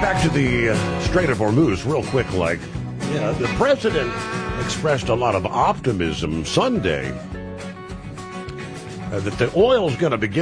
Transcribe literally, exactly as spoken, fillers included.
back to the uh, Strait of Hormuz real quick, like, yeah, the president expressed a lot of optimism Sunday uh, that the oil's going to begin